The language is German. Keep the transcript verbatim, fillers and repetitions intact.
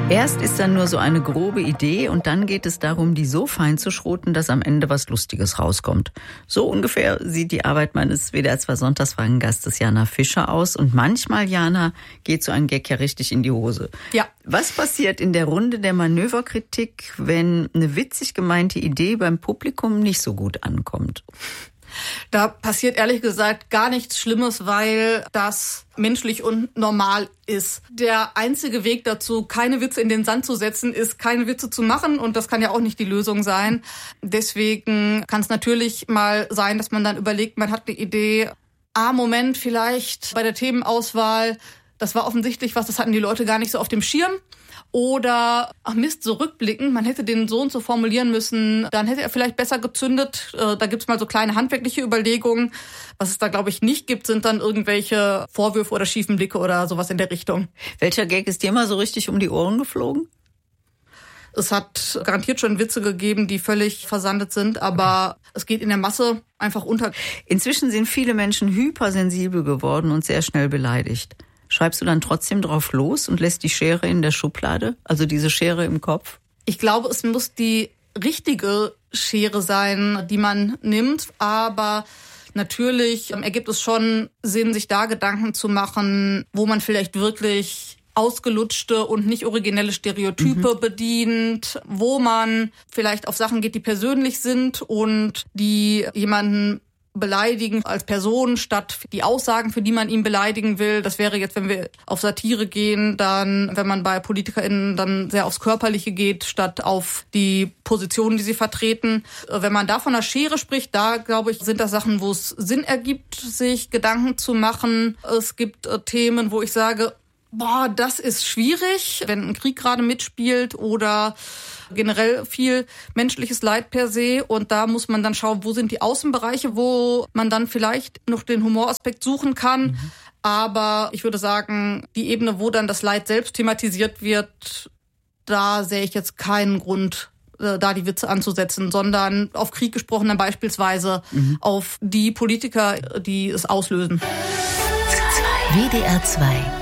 Erst ist dann nur so eine grobe Idee und dann geht es darum, die so fein zu schroten, dass am Ende was Lustiges rauskommt. So ungefähr sieht die Arbeit meines W D R zwei Sonntagsfragen-Gastes Jana Fischer aus. Und manchmal, Jana, geht so ein Gag ja richtig in die Hose. Ja. Was passiert in der Runde der Manöverkritik, wenn eine witzig gemeinte Idee beim Publikum nicht so gut ankommt? Da passiert ehrlich gesagt gar nichts Schlimmes, weil das menschlich und normal ist. Der einzige Weg dazu, keine Witze in den Sand zu setzen, ist, keine Witze zu machen. Und das kann ja auch nicht die Lösung sein. Deswegen kann es natürlich mal sein, dass man dann überlegt, man hat eine Idee. Ah, Moment, vielleicht bei der Themenauswahl, das war offensichtlich was, das hatten die Leute gar nicht so auf dem Schirm. Oder, ach Mist, so rückblickend, man hätte den so und so formulieren müssen, dann hätte er vielleicht besser gezündet. Da gibt's mal so kleine handwerkliche Überlegungen. Was es da, glaube ich, nicht gibt, sind dann irgendwelche Vorwürfe oder schiefen Blicke oder sowas in der Richtung. Welcher Gag ist dir mal so richtig um die Ohren geflogen? Es hat garantiert schon Witze gegeben, die völlig versandet sind, aber es geht in der Masse einfach unter. Inzwischen sind viele Menschen hypersensibel geworden und sehr schnell beleidigt. Schreibst du dann trotzdem drauf los und lässt die Schere in der Schublade, also diese Schere im Kopf? Ich glaube, es muss die richtige Schere sein, die man nimmt, aber natürlich ergibt es schon Sinn, sich da Gedanken zu machen, wo man vielleicht wirklich ausgelutschte und nicht originelle Stereotype mhm. bedient, wo man vielleicht auf Sachen geht, die persönlich sind und die jemanden beleidigen als Person statt die Aussagen, für die man ihn beleidigen will. Das wäre jetzt, wenn wir auf Satire gehen, dann, wenn man bei PolitikerInnen dann sehr aufs Körperliche geht, statt auf die Positionen, die sie vertreten. Wenn man da von einer Schere spricht, da, glaube ich, sind das Sachen, wo es Sinn ergibt, sich Gedanken zu machen. Es gibt äh, Themen, wo ich sage, boah, das ist schwierig, wenn ein Krieg gerade mitspielt oder generell viel menschliches Leid per se. Und da muss man dann schauen, wo sind die Außenbereiche, wo man dann vielleicht noch den Humoraspekt suchen kann. Mhm. Aber ich würde sagen, die Ebene, wo dann das Leid selbst thematisiert wird, da sehe ich jetzt keinen Grund, da die Witze anzusetzen, sondern auf Krieg gesprochen dann beispielsweise mhm. auf die Politiker, die es auslösen. W D R zwei